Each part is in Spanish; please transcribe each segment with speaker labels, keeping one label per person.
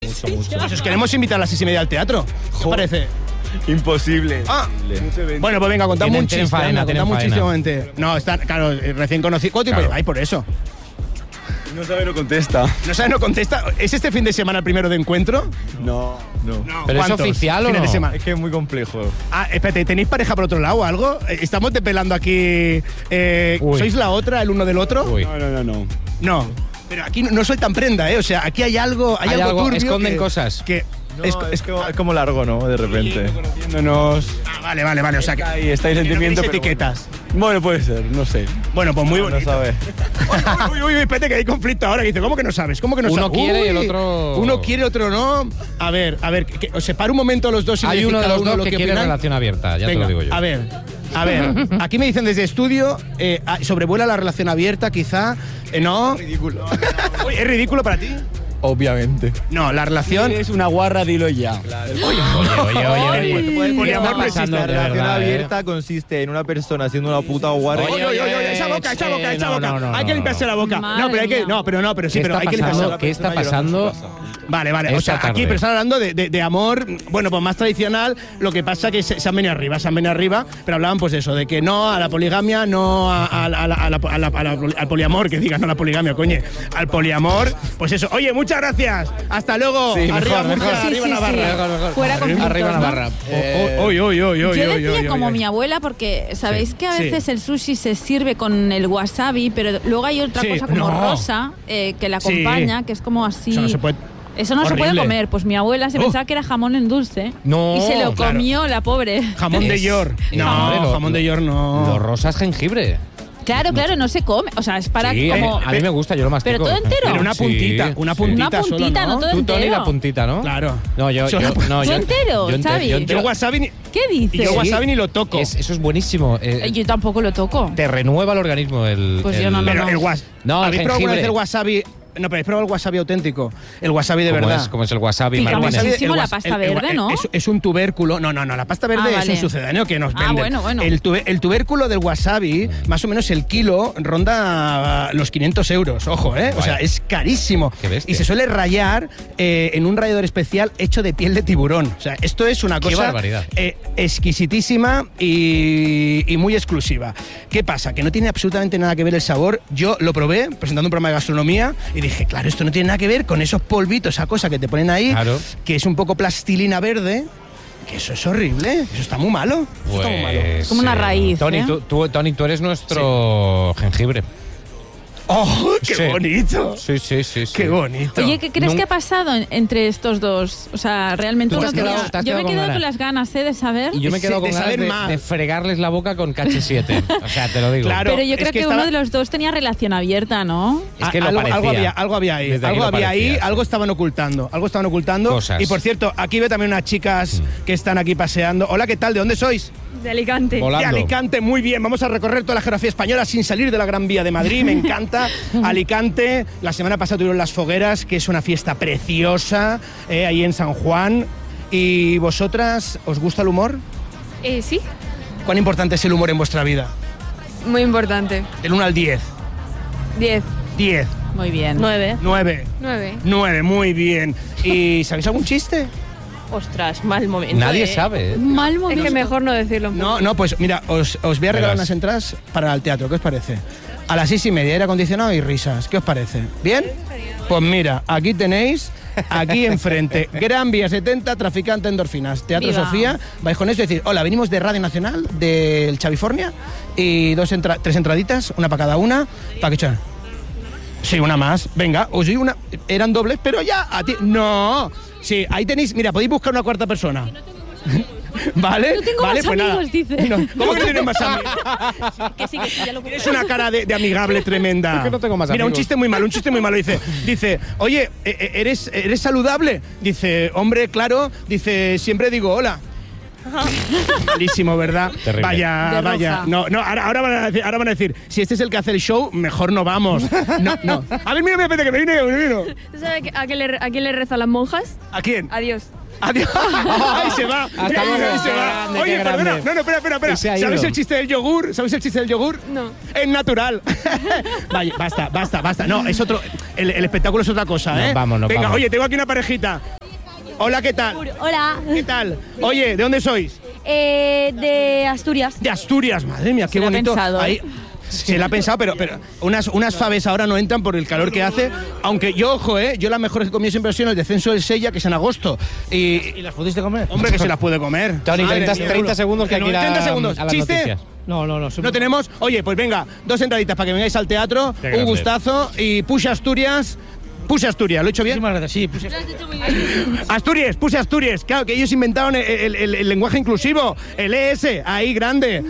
Speaker 1: mucho.
Speaker 2: Pues os queremos invitar a las 6:30 al teatro. ¿Qué os parece?
Speaker 3: Imposible.
Speaker 2: Bueno, pues venga, contadme un chiste.
Speaker 1: Tienen faena.
Speaker 2: No, están, claro, recién conocido. ¿Cuánto tiempo lleváis por eso?
Speaker 3: No sabe, no contesta.
Speaker 2: ¿No sabe, no contesta? ¿Es este fin de semana el primero de encuentro?
Speaker 3: No.
Speaker 1: ¿Pero es
Speaker 2: ¿cuántos
Speaker 1: oficial o
Speaker 2: fines
Speaker 1: no?
Speaker 2: de semana?
Speaker 3: Es que es muy complejo.
Speaker 2: Ah, espérate, ¿tenéis pareja por otro lado o algo? ¿Estamos depelando aquí?
Speaker 1: Uy.
Speaker 2: ¿Sois la otra, el uno del otro?
Speaker 1: Uy.
Speaker 3: No.
Speaker 2: No. Pero aquí no sueltan prenda, ¿eh? O sea, aquí hay algo turbio.
Speaker 1: Esconden cosas.
Speaker 2: Que
Speaker 3: No, es como largo, ¿no? De repente. Conociéndonos.
Speaker 2: vale. O sea, que
Speaker 3: Ahí está el sentimiento.
Speaker 2: pero
Speaker 3: pero
Speaker 2: etiquetas.
Speaker 3: Bueno, puede ser, no sé.
Speaker 2: Bueno, pues muy bonito.
Speaker 3: No sabe.
Speaker 2: Uy, espérate que hay conflicto ahora. Que dice, ¿cómo que no sabes? ¿Cómo que no
Speaker 1: Uno
Speaker 2: sabes?
Speaker 1: quiere y el
Speaker 2: Uy,
Speaker 1: otro...
Speaker 2: Uno quiere, otro no. A ver, que os separo un momento a los dos y me
Speaker 1: Hay
Speaker 2: decís
Speaker 1: uno de
Speaker 2: cada
Speaker 1: los dos
Speaker 2: lo
Speaker 1: que quiere
Speaker 2: opinan.
Speaker 1: relación abierta, ya
Speaker 2: Venga,
Speaker 1: te lo digo yo.
Speaker 2: A ver, aquí me dicen desde estudio, sobrevuela la relación abierta, quizá. ¿No?
Speaker 3: Ridículo.
Speaker 2: Uy, ¿es ridículo para ti?
Speaker 3: Obviamente.
Speaker 2: No, la relación...
Speaker 3: Es una guarra, dilo ya.
Speaker 1: Oye.
Speaker 2: Poliamor
Speaker 1: ¿Qué
Speaker 2: no
Speaker 1: está
Speaker 2: existe.
Speaker 1: pasando
Speaker 3: La
Speaker 1: de
Speaker 3: relación
Speaker 1: verdad,
Speaker 3: abierta consiste en una persona haciendo una puta guarra.
Speaker 2: Oye, esa boca.
Speaker 1: No,
Speaker 2: Hay que limpiarse la boca.
Speaker 4: Madre
Speaker 2: No, pero hay que...
Speaker 4: mía.
Speaker 2: No, pero sí, pero hay que limpiarse la boca.
Speaker 1: ¿Qué está pasando?
Speaker 2: Vale. O
Speaker 1: Esta
Speaker 2: sea, aquí,
Speaker 1: tarde.
Speaker 2: pero están hablando de amor, bueno, pues más tradicional. Lo que pasa que se han venido arriba, pero hablaban pues eso, de que no a la poligamia, no al poliamor, que digan, no a la poligamia, coño. Al poliamor, pues eso. Oye, muchas gracias. Hasta luego.
Speaker 1: Sí,
Speaker 2: arriba
Speaker 1: mejor,
Speaker 2: Murcia,
Speaker 1: mejor.
Speaker 2: arriba
Speaker 4: Sí,
Speaker 2: Navarra.
Speaker 1: Mejor.
Speaker 4: Fuera conflictos,
Speaker 1: Arriba
Speaker 4: ¿no?
Speaker 1: Navarra.
Speaker 4: Yo decía como mi abuela, porque sabéis que a
Speaker 2: Sí.
Speaker 4: veces el sushi se sirve con el wasabi, pero luego hay otra
Speaker 2: Sí,
Speaker 4: cosa como
Speaker 2: no.
Speaker 4: rosa que la
Speaker 2: Sí.
Speaker 4: acompaña, que es como así.
Speaker 2: Eso no se puede...
Speaker 4: Eso no se puede
Speaker 2: Horrible.
Speaker 4: comer. Pues mi abuela se pensaba que era jamón en dulce.
Speaker 1: No,
Speaker 4: y se lo
Speaker 2: claro.
Speaker 4: comió la pobre.
Speaker 2: Jamón de York. No, jamón de York no.
Speaker 1: Lo rosa es jengibre.
Speaker 4: Claro, no se come. O sea, es para
Speaker 1: Sí,
Speaker 4: como.
Speaker 1: a mí me gusta, yo lo mastico.
Speaker 4: ¿Pero todo entero?
Speaker 2: Pero una puntita,
Speaker 1: Sí,
Speaker 2: una
Speaker 1: sí.
Speaker 2: puntita
Speaker 4: Una
Speaker 2: solo,
Speaker 4: puntita, no todo
Speaker 1: Tú, Tony,
Speaker 4: entero.
Speaker 1: la puntita, ¿no?
Speaker 2: Claro.
Speaker 1: No, yo
Speaker 2: Solo-
Speaker 4: ¿Tú entero, Xavi?
Speaker 2: Yo wasabi ni...
Speaker 4: ¿Qué dices?
Speaker 2: Yo wasabi ni lo toco.
Speaker 1: Eso es buenísimo.
Speaker 4: Yo tampoco lo toco.
Speaker 1: Te renueva el organismo.
Speaker 4: Pues yo no,
Speaker 2: Pero el
Speaker 1: No, el
Speaker 2: ¿habéis probado alguna vez
Speaker 1: jengibre.
Speaker 2: el wasabi? No, pero ¿habéis probado el wasabi auténtico? El wasabi de verdad.
Speaker 1: ¿Cómo es el wasabi,
Speaker 4: Pica
Speaker 1: Martínez?
Speaker 4: muchísimo.
Speaker 2: Wasabi-
Speaker 4: la
Speaker 2: was-
Speaker 4: pasta verde, ¿no?
Speaker 2: Es un tubérculo. No, la pasta verde es
Speaker 4: vale.
Speaker 2: un sucedáneo que nos venden.
Speaker 4: Bueno.
Speaker 2: El tubérculo del wasabi, más o menos el kilo, ronda los 500 euros. Ojo, ¿eh? O sea, es carísimo.
Speaker 1: Qué bestia.
Speaker 2: Y se suele rayar en un rallador especial hecho de piel de tiburón. O sea, esto es una
Speaker 1: Qué
Speaker 2: cosa
Speaker 1: barbaridad.
Speaker 2: exquisitísima y muy exclusiva. ¿Qué pasa? Que no tiene absolutamente nada que ver el sabor. Yo lo probé presentando un programa de gastronomía y dije, claro, esto no tiene nada que ver con esos polvitos, esa cosa que te ponen ahí,
Speaker 1: Claro.
Speaker 2: que es un poco plastilina verde, que eso es horrible, eso está muy malo. Eso está muy malo.
Speaker 1: Pues,
Speaker 4: Como una raíz,
Speaker 1: Tony,
Speaker 4: ¿eh?
Speaker 1: Tony, tú eres nuestro jengibre.
Speaker 2: ¡Oh, qué
Speaker 1: Sí.
Speaker 2: bonito!
Speaker 1: Sí.
Speaker 2: ¡Qué bonito!
Speaker 4: Oye, ¿qué crees que ha pasado entre estos dos? O sea, realmente
Speaker 1: Tú te
Speaker 4: uno
Speaker 1: has quedado-
Speaker 4: quería-
Speaker 1: te has
Speaker 4: Yo me he
Speaker 1: quedado con
Speaker 4: quedado con
Speaker 1: ganas.
Speaker 4: las ganas de saber.
Speaker 1: Y yo me he quedado
Speaker 2: de
Speaker 1: con ganas
Speaker 2: saber más.
Speaker 1: de fregarles la boca con KH7. O sea, te lo digo.
Speaker 2: Claro.
Speaker 4: Pero yo
Speaker 2: es
Speaker 4: creo
Speaker 2: que
Speaker 4: que
Speaker 2: estaba-
Speaker 4: uno de los dos tenía relación abierta, ¿no?
Speaker 1: Es que lo
Speaker 2: algo
Speaker 1: parecía.
Speaker 2: había ahí,
Speaker 1: Desde aquí
Speaker 2: algo
Speaker 1: lo
Speaker 2: había ahí,
Speaker 1: parecía, sí.
Speaker 2: algo estaban ocultando,
Speaker 1: Cosas.
Speaker 2: Y por cierto, aquí veo también unas chicas que están aquí paseando. Hola, ¿qué tal? ¿De dónde sois?
Speaker 5: De Alicante.
Speaker 1: Volando.
Speaker 2: De Alicante, muy bien. Vamos a recorrer toda la geografía española sin salir de la Gran Vía de Madrid. Me encanta. Alicante. La semana pasada tuvieron las fogueras, que es una fiesta preciosa, ahí en San Juan. ¿Y vosotras, os gusta el humor?
Speaker 5: Sí,
Speaker 2: ¿Cuán importante es el humor en vuestra vida?
Speaker 5: muy importante.
Speaker 2: Del 1 al 10.
Speaker 5: 10.
Speaker 2: 10.
Speaker 4: Muy bien.
Speaker 5: 9.
Speaker 2: 9.
Speaker 5: 9.
Speaker 2: 9, muy bien. ¿Y sabéis algún chiste?
Speaker 5: Ostras, mal momento.
Speaker 1: Nadie sabe. ¿eh?
Speaker 4: Mal
Speaker 5: Es
Speaker 4: momento.
Speaker 5: que mejor no decirlo.
Speaker 2: No, pues mira, os voy a regalar
Speaker 1: Verás.
Speaker 2: unas entradas para el teatro. ¿Qué os parece? A las 6:30, aire acondicionado y risas. ¿Qué os parece? ¿Bien? Pues mira, aquí tenéis, aquí enfrente, Gran Vía 70, Traficante Endorfinas, Teatro
Speaker 4: Viva.
Speaker 2: Sofía. Vais con eso y decir, hola, venimos de Radio Nacional, del Chavifornia, y 3 entraditas, una para cada una, para que echen. Sí, una más. Venga, os doy una. Eran dobles, pero ya a ti. No. Sí, ahí tenéis. Mira, podéis buscar una cuarta persona. ¿Vale?
Speaker 4: No tengo
Speaker 2: vale,
Speaker 4: más
Speaker 2: pues nada.
Speaker 4: amigos, dice.
Speaker 2: No, ¿cómo que no tienes más amigos?
Speaker 5: Que sí, ya lo
Speaker 2: Tienes una cara de amigable tremenda.
Speaker 1: Es que no tengo más
Speaker 2: Mira,
Speaker 1: amigos.
Speaker 2: un chiste muy malo. Dice, oye, ¿eres saludable? Dice, hombre, claro. Dice, siempre digo hola. Malísimo, ¿verdad?
Speaker 1: Terrible.
Speaker 4: De
Speaker 2: Vaya.
Speaker 4: roja.
Speaker 2: No, ahora van a decir, si este es el que hace el show, mejor no vamos. No. A ver, mira, espérate, que me vino.
Speaker 5: ¿Tú sabes a quién le rezo a las monjas?
Speaker 2: ¿A quién?
Speaker 5: Adiós.
Speaker 2: Adiós. Ay, se va.
Speaker 1: Hasta luego.
Speaker 2: Ahí se
Speaker 1: Qué
Speaker 2: va.
Speaker 1: grande,
Speaker 2: Oye,
Speaker 1: qué
Speaker 2: perdona.
Speaker 1: grande.
Speaker 2: No, espera.
Speaker 1: Y se ha ido.
Speaker 2: ¿Sabes el chiste del yogur?
Speaker 5: No.
Speaker 2: Es natural. Vaya, basta. No, es otro. El espectáculo es otra cosa,
Speaker 1: Nos
Speaker 2: ¿eh?
Speaker 1: vamos, nos
Speaker 2: Venga,
Speaker 1: vamos.
Speaker 2: oye, tengo aquí una parejita. Hola, ¿qué tal?
Speaker 6: Hola.
Speaker 2: ¿Qué tal? Oye, ¿de dónde sois?
Speaker 6: De Asturias.
Speaker 2: De Asturias, madre mía, qué
Speaker 4: Se lo ha
Speaker 2: bonito.
Speaker 4: pensado,
Speaker 2: Ahí, se la ha pensado, pero unas faves ahora no entran por el calor que hace. Aunque yo, ojo, yo las mejores que comí siempre han sido el descenso del Sella, que es en agosto. ¿Y las pudiste comer? Hombre, que se las puede comer.
Speaker 1: Tony,
Speaker 2: Madre
Speaker 1: 30
Speaker 2: mía,
Speaker 1: segundos que hay que ir
Speaker 2: 30 segundos.
Speaker 1: a las
Speaker 2: ¿Chiste?
Speaker 1: noticias.
Speaker 2: ¿No tenemos? Oye, pues venga, 2 entraditas para que vengáis al teatro.
Speaker 1: Qué
Speaker 2: Un
Speaker 1: grande.
Speaker 2: gustazo. Y Puse Asturias. Puse Asturias, ¿lo he hecho bien? Muchísimas gracias, sí. Puse Asturias. Claro, que ellos inventaron el lenguaje inclusivo. El ES, ahí, grande.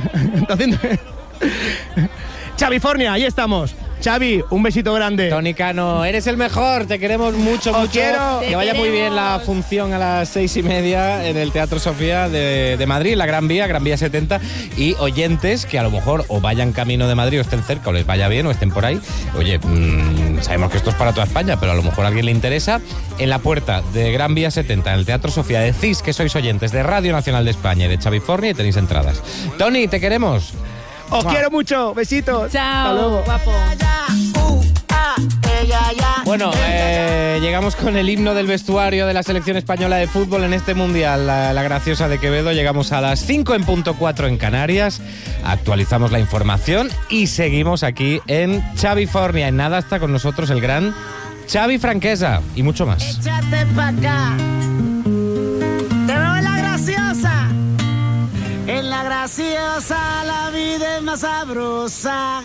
Speaker 2: Chavifornia, ahí estamos. Xavi, un besito grande.
Speaker 1: Tony Cano, eres el mejor, te queremos mucho,
Speaker 2: Os
Speaker 1: mucho.
Speaker 2: quiero.
Speaker 1: Que vaya muy bien la función a las 6:30 en el Teatro Sofía de Madrid, la Gran Vía 70. Y oyentes que a lo mejor o vayan camino de Madrid o estén cerca o les vaya bien o estén por ahí. Oye, sabemos que esto es para toda España, pero a lo mejor a alguien le interesa. En la puerta de Gran Vía 70, en el Teatro Sofía, decís que sois oyentes de Radio Nacional de España y de Chavifornia y tenéis entradas. Tony, te queremos.
Speaker 2: Os quiero mucho, besitos. Hasta luego.
Speaker 4: Guapo.
Speaker 1: Bueno, llegamos con el himno del vestuario de la selección española de fútbol en este mundial, la graciosa de Quevedo. Llegamos a las 5:04 en Canarias, actualizamos la información y seguimos aquí en Chavifornia. En nada está con nosotros el gran Xavi Franquesa y mucho más.
Speaker 7: Échate pa' acá. Te veo en la graciosa. En la graciosa la vida es más sabrosa.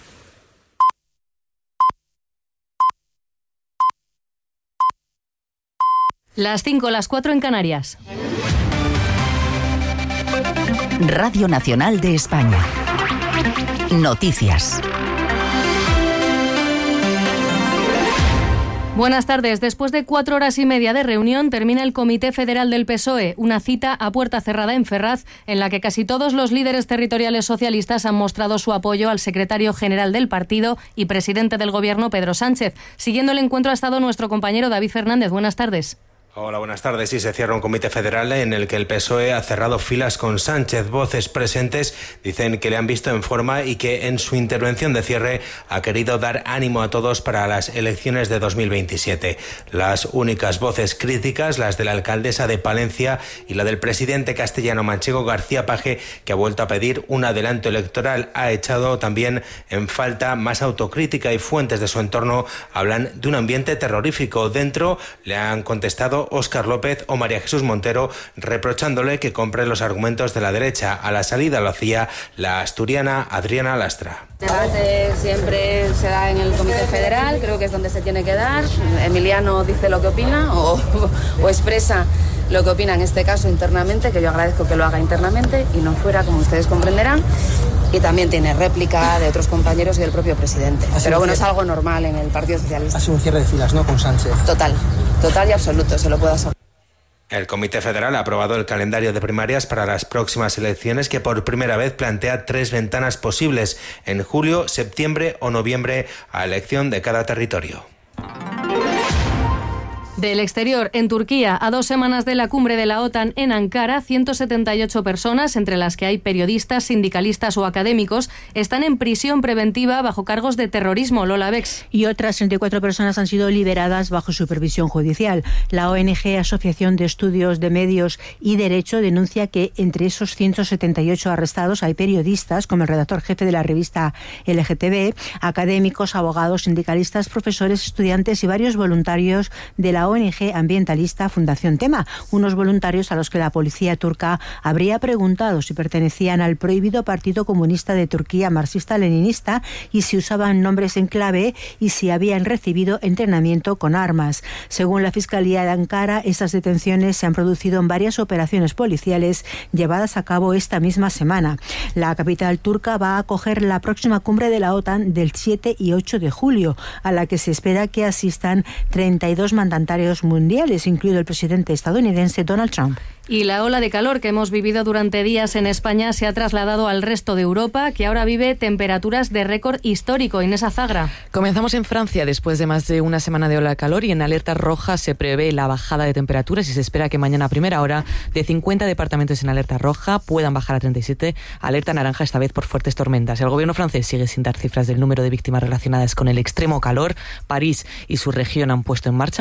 Speaker 8: Las 5, las 4 en Canarias.
Speaker 9: Radio Nacional de España. Noticias.
Speaker 8: Buenas tardes. Después de 4 horas y media de reunión, termina el Comité Federal del PSOE, una cita a puerta cerrada en Ferraz, en la que casi todos los líderes territoriales socialistas han mostrado su apoyo al secretario general del partido y presidente del Gobierno, Pedro Sánchez. Siguiendo el encuentro ha estado nuestro compañero David Fernández. Buenas tardes.
Speaker 10: Hola, buenas tardes. Sí, se cierra un comité federal en el que el PSOE ha cerrado filas con Sánchez. Voces presentes dicen que le han visto en forma y que en su intervención de cierre ha querido dar ánimo a todos para las elecciones de 2027. Las únicas voces críticas, las de la alcaldesa de Palencia y la del presidente castellano-manchego García Paje, que ha vuelto a pedir un adelanto electoral. Ha echado también en falta más autocrítica y fuentes de su entorno hablan de un ambiente terrorífico. Dentro le han contestado Óscar López o María Jesús Montero, reprochándole que compre los argumentos de la derecha. A la salida lo hacía la asturiana Adriana Lastra.
Speaker 11: El debate siempre se da en el Comité Federal, creo que es donde se tiene que dar. Emiliano dice lo que opina o expresa lo que opina, en este caso internamente, que yo agradezco que lo haga internamente y no fuera, como ustedes comprenderán. Y también tiene réplica de otros compañeros y del propio presidente. Pero bueno, es algo normal en el Partido Socialista.
Speaker 2: Ha sido un cierre de filas, ¿no?, con Sánchez.
Speaker 11: Total y absoluto, se lo puedo asegurar.
Speaker 10: El Comité Federal ha aprobado el calendario de primarias para las próximas elecciones, que por primera vez plantea 3 ventanas posibles: en julio, septiembre o noviembre, a elección de cada territorio.
Speaker 8: Del exterior, en Turquía, a 2 semanas de la cumbre de la OTAN en Ankara, 178 personas, entre las que hay periodistas, sindicalistas o académicos, están en prisión preventiva bajo cargos de terrorismo. Lola Bex.
Speaker 12: Y otras 34 personas han sido liberadas bajo supervisión judicial. La ONG Asociación de Estudios de Medios y Derecho denuncia que entre esos 178 arrestados hay periodistas, como el redactor jefe de la revista LGTB, académicos, abogados, sindicalistas, profesores, estudiantes y varios voluntarios de la ONG ambientalista Fundación Tema, unos voluntarios a los que la policía turca habría preguntado si pertenecían al prohibido Partido Comunista de Turquía marxista-leninista y si usaban nombres en clave y si habían recibido entrenamiento con armas. Según la Fiscalía de Ankara, estas detenciones se han producido en varias operaciones policiales llevadas a cabo esta misma semana. La capital turca va a acoger la próxima cumbre de la OTAN del 7 y 8 de julio, a la que se espera que asistan 32 mandatarios mundiales, incluido el presidente estadounidense Donald Trump.
Speaker 8: Y la ola de calor que hemos vivido durante días en España se ha trasladado al resto de Europa, que ahora vive temperaturas de récord histórico. Inés Azagra.
Speaker 13: Comenzamos en Francia después de más de una semana de ola de calor y en alerta roja se prevé la bajada de temperaturas y se espera que mañana a primera hora de 50 departamentos en alerta roja puedan bajar a 37, alerta naranja esta vez por fuertes tormentas. El gobierno francés sigue sin dar cifras del número de víctimas relacionadas con el extremo calor. París y su región han puesto en marcha un plan de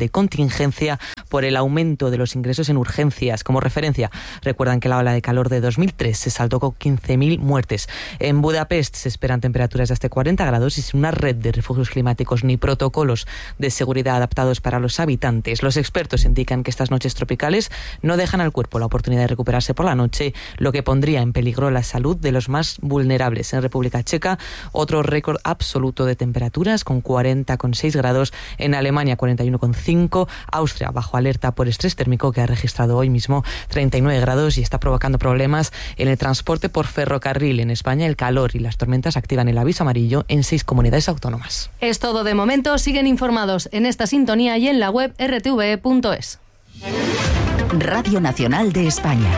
Speaker 13: de contingencia por el aumento de los ingresos en urgencias. Como referencia, recuerdan que la ola de calor de 2003 se saldó con 15.000 muertes. En Budapest se esperan temperaturas de hasta 40 grados y sin una red de refugios climáticos ni protocolos de seguridad adaptados para los habitantes. Los expertos indican que estas noches tropicales no dejan al cuerpo la oportunidad de recuperarse por la noche, lo que pondría en peligro la salud de los más vulnerables. En República Checa, otro récord absoluto de temperaturas con 40,6 grados. En Alemania, 41,5. Austria, bajo alerta por estrés térmico, que ha registrado hoy mismo 39 grados y está provocando problemas en el transporte por ferrocarril. En España, el calor y las tormentas activan el aviso amarillo en 6 comunidades autónomas.
Speaker 8: Es todo de momento. Siguen informados en esta sintonía y en la web rtve.es.
Speaker 9: Radio Nacional de España.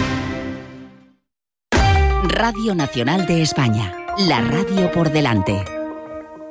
Speaker 9: Radio Nacional de España. La radio por delante.